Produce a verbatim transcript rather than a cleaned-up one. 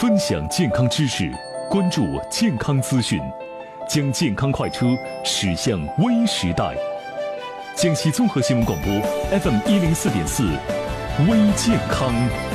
分享健康知识，关注健康资讯，将健康快车驶向微时代。江西综合新闻广播 F M 一零四点四，微健康。